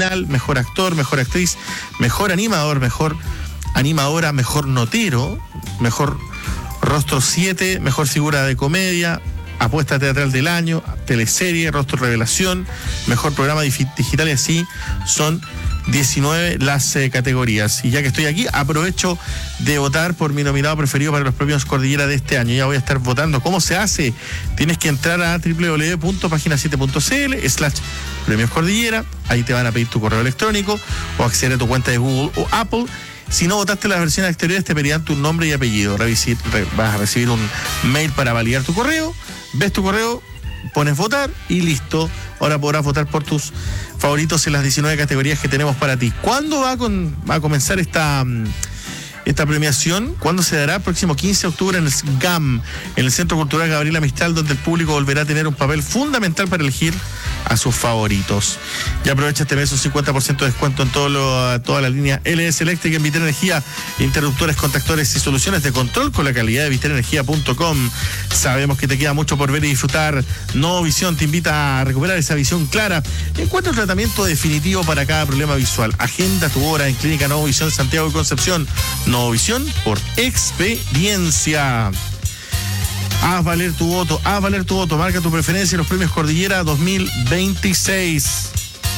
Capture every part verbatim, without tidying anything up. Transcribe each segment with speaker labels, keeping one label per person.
Speaker 1: original, mejor actor, mejor actriz, mejor animador, mejor animadora, mejor notero, mejor rostro siete, mejor figura de comedia, apuesta teatral del año, teleserie, rostro revelación, mejor programa digital, y así son diecinueve las eh, categorías. Y ya que estoy aquí, aprovecho de votar por mi nominado preferido para los premios Cordillera de este año. Ya voy a estar votando. ¿Cómo se hace? Tienes que entrar a doble u doble u doble u punto página siete punto c l slash premios Cordillera. Ahí te van a pedir tu correo electrónico o acceder a tu cuenta de Google o Apple. Si no votaste las versiones exteriores, te pedirán tu nombre y apellido. Revisir, re, vas a recibir un mail para validar tu correo. Ves tu correo, pones votar y listo. Ahora podrás votar por tus favoritos en las diecinueve categorías que tenemos para ti. ¿Cuándo va a, con, va a comenzar esta, esta premiación? ¿Cuándo se dará? El próximo quince de octubre en el S G A M, en el Centro Cultural Gabriela Mistral, donde el público volverá a tener un papel fundamental para elegir a sus favoritos. Ya aprovecha este mes un cincuenta por ciento de descuento en todo lo, toda la línea L S Eléctrica en Vitel Energía, interruptores, contactores y soluciones de control con la calidad de vitel energía punto com. Sabemos que te queda mucho por ver y disfrutar. Novovisión te invita a recuperar esa visión clara. Encuentra un tratamiento definitivo para cada problema visual. Agenda tu hora en Clínica Novovisión Santiago y Concepción. Novovisión por experiencia. Haz valer tu voto, haz valer tu voto, marca tu preferencia en los premios Cordillera dos mil veintiséis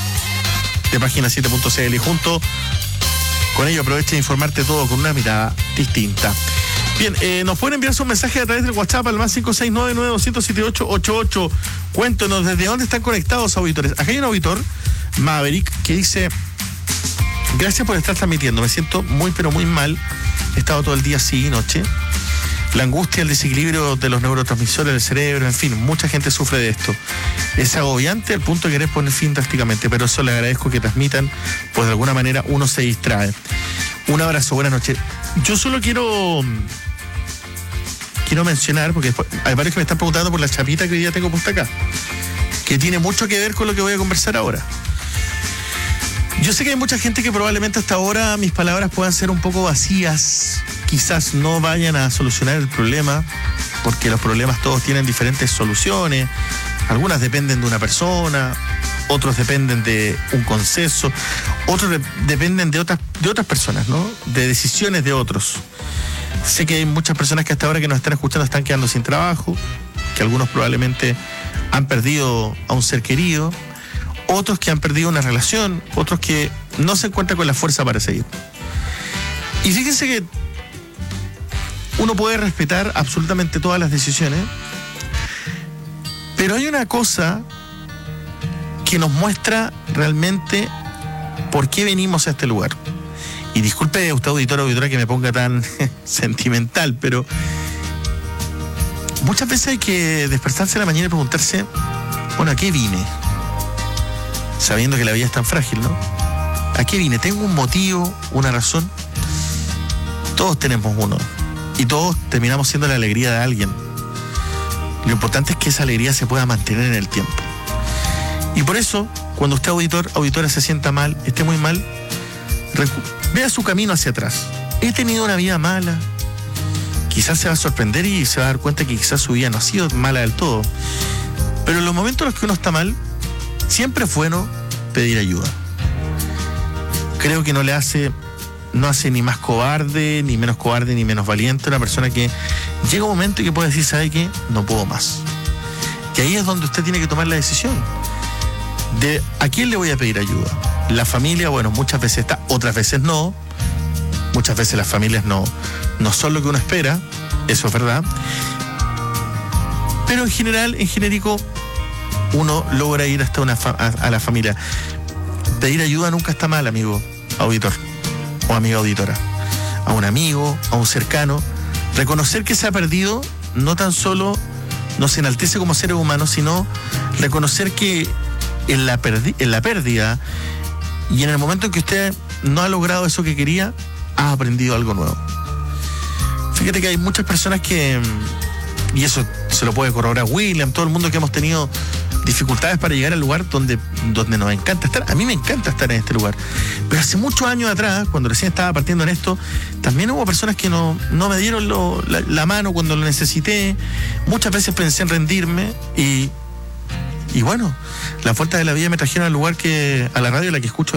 Speaker 1: de página siete punto c l, y junto con ello aprovecha de informarte todo con una mirada distinta. Bien, eh, nos pueden enviar sus mensajes a través del WhatsApp al más cinco seis nueve nueve dos cero siete ocho ocho ocho. Cuéntenos desde dónde están conectados, auditores. Acá hay un auditor, Maverick, que dice: gracias por estar transmitiendo, me siento muy pero muy mal, he estado todo el día así, noche. La angustia, el desequilibrio de los neurotransmisores del cerebro, en fin, mucha gente sufre de esto. Es agobiante al punto de querer poner fin drásticamente, pero eso le agradezco que transmitan, pues de alguna manera uno se distrae. Un abrazo, buenas noches. Yo solo quiero quiero mencionar, porque hay varios que me están preguntando por la chapita que hoy día tengo puesta acá, que tiene mucho que ver con lo que voy a conversar ahora. Yo sé que hay mucha gente que probablemente hasta ahora mis palabras puedan ser un poco vacías, quizás no vayan a solucionar el problema, porque los problemas todos tienen diferentes soluciones, algunas dependen de una persona, otros dependen de un consenso, otros de, dependen de otras, de otras personas, ¿no? De decisiones de otros. Sé que hay muchas personas que hasta ahora que nos están escuchando están quedando sin trabajo, que algunos probablemente han perdido a un ser querido, otros que han perdido una relación, otros que no se encuentran con la fuerza para seguir. Y fíjense que uno puede respetar absolutamente todas las decisiones, pero hay una cosa que nos muestra realmente por qué venimos a este lugar. Y disculpe usted, auditor o auditora, que me ponga tan sentimental, pero muchas veces hay que despertarse en la mañana y preguntarse, bueno, ¿a qué vine? Sabiendo que la vida es tan frágil, ¿no? ¿A qué vine? ¿Tengo un motivo, una razón? Todos tenemos uno. Y todos terminamos siendo la alegría de alguien. Lo importante es que esa alegría se pueda mantener en el tiempo. Y por eso, cuando usted, auditor, auditora, se sienta mal, esté muy mal, recu- vea su camino hacia atrás. He tenido una vida mala. Quizás se va a sorprender y se va a dar cuenta que quizás su vida no ha sido mala del todo. Pero en los momentos en los que uno está mal, siempre es bueno pedir ayuda. Creo que no le hace, no hace ni más cobarde, ni menos cobarde, ni menos valiente una persona que llega un momento y que puede decir, ¿sabe qué? No puedo más. Y ahí es donde usted tiene que tomar la decisión de a quién le voy a pedir ayuda. La familia, bueno, muchas veces está, otras veces no. Muchas veces las familias no, no son lo que uno espera, eso es verdad. Pero en general, en genérico, uno logra ir hasta una fa- a, a la familia. Pedir ayuda nunca está mal, amigo auditor o amiga auditora. A un amigo, a un cercano. Reconocer que se ha perdido no tan solo nos enaltece como seres humanos, sino reconocer que en la, perdi- en la pérdida y en el momento en que usted no ha logrado eso que quería, ha aprendido algo nuevo. Fíjate que hay muchas personas que, y eso se lo puede corroborar William, todo el mundo que hemos tenido dificultades para llegar al lugar donde, donde nos encanta estar. A mí me encanta estar en este lugar. Pero hace muchos años atrás, cuando recién estaba partiendo en esto, también hubo personas que no, no me dieron lo, la, la mano cuando lo necesité. Muchas veces pensé en rendirme y, y bueno, las vueltas de la vida me trajeron al lugar que, a la radio a la que escucho